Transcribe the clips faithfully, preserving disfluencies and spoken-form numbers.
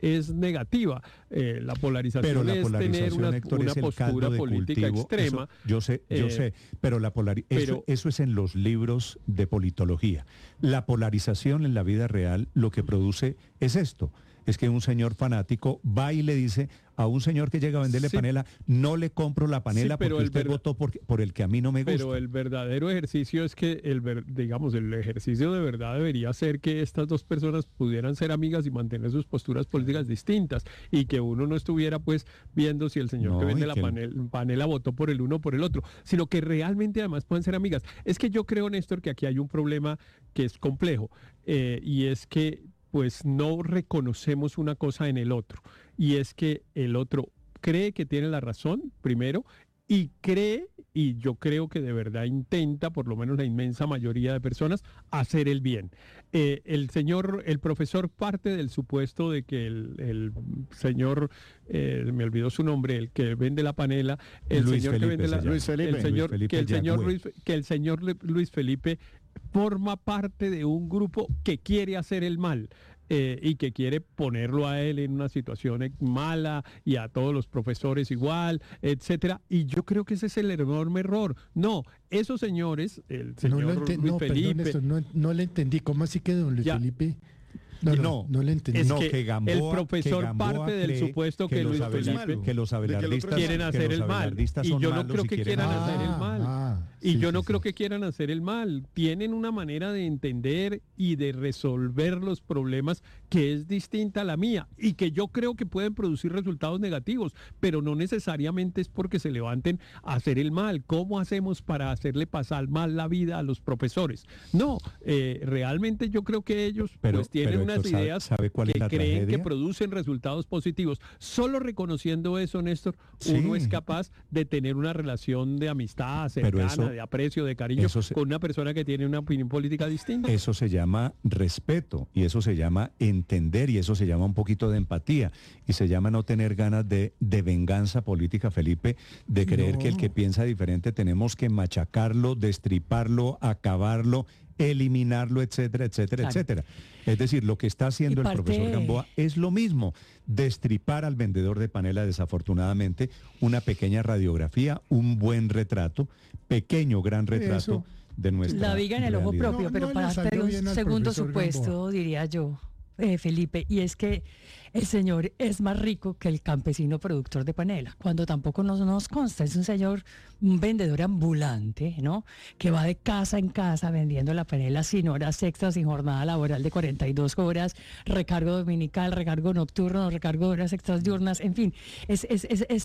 es negativa. Eh, la polarización pero la es polarización, tener una, Héctor, una es el postura caldo de política cultivo. extrema. Eso, yo sé, yo eh, sé, pero la polari- eso, pero, eso es en los libros de politología. La polarización en la vida real lo que produce es esto. Es que un señor fanático va y le dice a un señor que llega a venderle Sí. panela, no le compro la panela Sí, pero porque el usted verdad- votó por, por el que a mí no me gusta. Pero el verdadero ejercicio es que, el ver- digamos, el ejercicio de verdad debería ser que estas dos personas pudieran ser amigas y mantener sus posturas políticas distintas y que uno no estuviera pues viendo si el señor No, que vende y la que el- panel- panela votó por el uno o por el otro, sino que realmente además pueden ser amigas. Es que yo creo, Néstor, que aquí hay un problema que es complejo eh, y es que pues no reconocemos una cosa en el otro y es que el otro cree que tiene la razón, primero, y cree, y yo creo que de verdad intenta, por lo menos la inmensa mayoría de personas, hacer el bien. Eh, el señor, el profesor parte del supuesto de que el, el señor, eh, me olvidó su nombre, el que vende la panela, el Luis señor que Felipe vende la, se llama. Luis Felipe. el señor, Luis Felipe que el señor Yagüe. Luis, que el señor Le- Luis Felipe forma parte de un grupo que quiere hacer el mal. Eh, y que quiere ponerlo a él en una situación e- mala y a todos los profesores igual, etcétera. Y yo creo que ese es el enorme error. No, esos señores, el No, señor lo ente- Luis no, perdón, Felipe, Néstor, no, no le entendí. ¿Cómo así que don Luis Ya. Felipe? No, no, No, no, le entendí. es no, que que Gamboa- el profesor que Gamboa parte del cree supuesto que, que los Luis abela- Felipe que los abelardistas quieren que hacer los el mal. abelardistas Y son yo no malos creo y que quieren quieran matar. hacer el Ah, mal. ah, Y sí, yo sí, no sí. creo que quieran hacer el mal. Tienen una manera de entender y de resolver los problemas que es distinta a la mía y que yo creo que pueden producir resultados negativos, pero no necesariamente es porque se levanten a hacer el mal. ¿Cómo hacemos para hacerle pasar mal la vida a los profesores? No, eh, realmente yo creo que ellos Pero- pues tienen pero, unas Héctor, ¿sabe- ideas sabe cuál es que la creen tragedia? que producen resultados positivos. Solo reconociendo eso, Néstor, Sí. uno es capaz de tener una relación de amistad Pero cercana, eso- de aprecio, de cariño eso se- con una persona que tiene una opinión política distinta. Eso se llama respeto y eso se llama entender y eso se llama un poquito de empatía y se llama no tener ganas de, de venganza política, Felipe, de creer No. que el que piensa diferente tenemos que machacarlo, destriparlo, acabarlo, eliminarlo, etcétera, etcétera, Claro. etcétera. Es decir, lo que está haciendo Y el profesor parte- Gamboa es lo mismo, destripar al vendedor de panela desafortunadamente, una pequeña radiografía, un buen retrato, pequeño, gran retrato Eso. de nuestra La viga en el ojo realidad. propio, No, pero no le para salió hacer bien un al segundo profesor supuesto, Gamboa. diría yo, eh, Felipe, y es que el señor es más rico que el campesino productor de panela, cuando tampoco nos, nos consta, es un señor, un vendedor ambulante, ¿no? Que va de casa en casa vendiendo la panela sin horas extras, sin jornada laboral de cuarenta y dos horas, recargo dominical, recargo nocturno, recargo de horas extras diurnas, en fin, es... es, es, es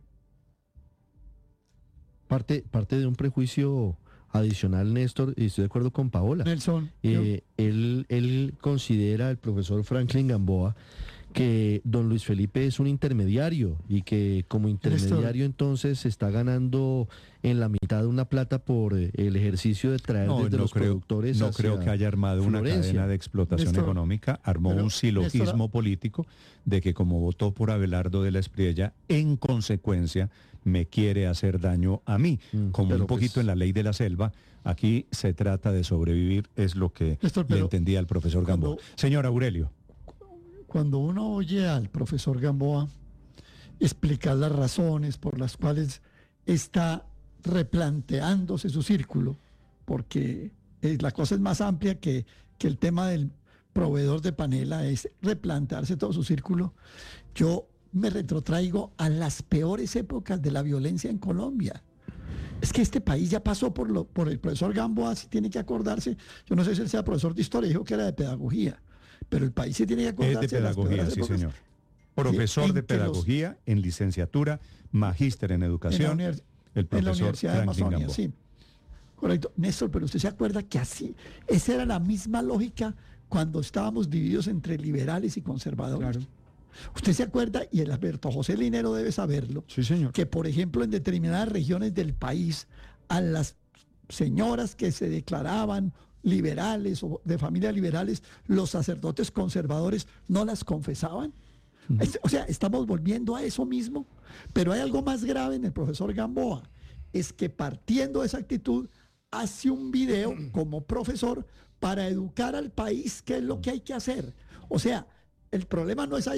Parte, parte de un prejuicio adicional, Néstor, y estoy de acuerdo con Paola. Nelson, Eh, él, él considera, el profesor Franklin Gamboa, que don Luis Felipe es un intermediario y que como intermediario entonces se está ganando en la mitad una plata por eh, el ejercicio de traer No, desde no los creo, productores no hacia creo que haya armado una Florencia. cadena de explotación Néstor, económica, armó pero, un silogismo Néstor, político de que como votó por Abelardo de la Espriella, en consecuencia me quiere hacer daño a mí, Mm, como pero un poquito pues- en la ley de la selva. Aquí se trata de sobrevivir, es lo que Néstor, le pero entendía el profesor cuando- Gamboa. Señor Aurelio. cuando uno oye al profesor Gamboa explicar las razones por las cuales está replanteándose su círculo, porque eh, la cosa es más amplia que, que el tema del proveedor de panela, es replantearse todo su círculo, yo me retrotraigo a las peores épocas de la violencia en Colombia. Es que este país ya pasó por lo, por el profesor Gamboa, si tiene que acordarse, yo no sé si él sea profesor de historia, dijo que era de pedagogía, pero el país se tiene que acordarse Es de las pedagogía, peores sí épocas. señor. Profesor en de que los- pedagogía, en licenciatura, magíster en En la, educación, univers- el en la profesor Universidad de Franklin Amazonia, Gamboa. sí. Correcto. Néstor, pero usted se acuerda que así, esa era la misma lógica cuando estábamos divididos entre liberales y conservadores. Claro. Usted se acuerda, y el Alberto José Linero debe saberlo, Sí, señor. que por ejemplo en determinadas regiones del país a las señoras que se declaraban liberales o de familias liberales, los sacerdotes conservadores no las confesaban. Es- O sea, estamos volviendo a eso mismo, pero hay algo más grave en el profesor Gamboa, es que partiendo de esa actitud hace un video como profesor para educar al país qué es lo que hay que hacer. O sea, el problema no es